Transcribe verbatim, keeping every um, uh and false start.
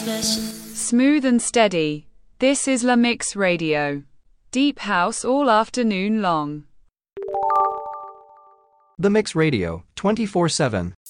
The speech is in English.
Smooth and steady. This is La Mix Radio. Deep house all afternoon long. The Mix Radio, twenty-four seven.